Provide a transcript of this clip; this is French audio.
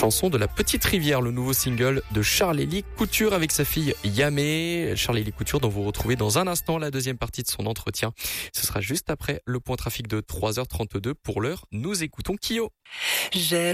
chanson de la Petite Rivière, le nouveau single de Charlélie Couture avec sa fille Yamé. Charlélie Couture dont vous retrouvez dans un instant la deuxième partie de son entretien. Ce sera juste après le point trafic de 3h32. Pour l'heure, nous écoutons Kyo.